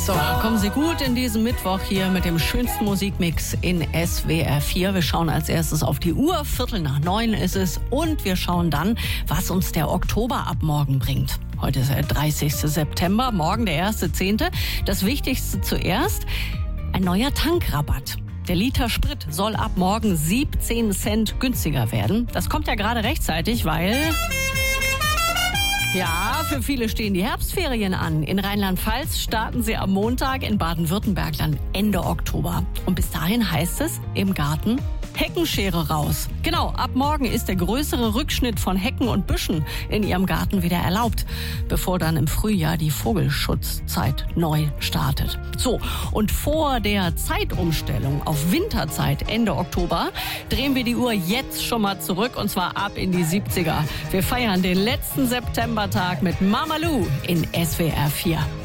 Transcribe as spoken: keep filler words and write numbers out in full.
So, kommen Sie gut in diesem Mittwoch hier mit dem schönsten Musikmix in S W R vier. Wir schauen als erstes auf die Uhr, Viertel nach neun ist es. Und wir schauen dann, was uns der Oktober ab morgen bringt. Heute ist der dreißigste September, morgen der erste zehnte Das Wichtigste zuerst, ein neuer Tankrabatt. Der Liter Sprit soll ab morgen siebzehn Cent günstiger werden. Das kommt ja gerade rechtzeitig, weil... Ja, für viele stehen die Herbstferien an. In Rheinland-Pfalz starten sie am Montag, in Baden-Württemberg dann Ende Oktober. Und bis dahin heißt es im Garten Heckenschere raus. Genau, ab morgen ist der größere Rückschnitt von Hecken und Büschen in Ihrem Garten wieder erlaubt, bevor dann im Frühjahr die Vogelschutzzeit neu startet. So, und vor der Zeitumstellung auf Winterzeit Ende Oktober drehen wir die Uhr jetzt schon mal zurück, und zwar ab in die siebziger. Wir feiern den letzten Septembertag mit Mama Lu in S W R vier.